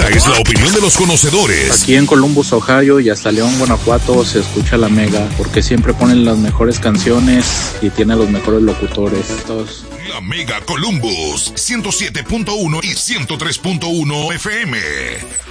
Esta es la opinión de los conocedores. Aquí en Columbus, Ohio y hasta León, Guanajuato se escucha La Mega porque siempre ponen las mejores canciones y tiene los mejores locutores. Todos. La Mega Columbus 107.1 y 103.1 FM.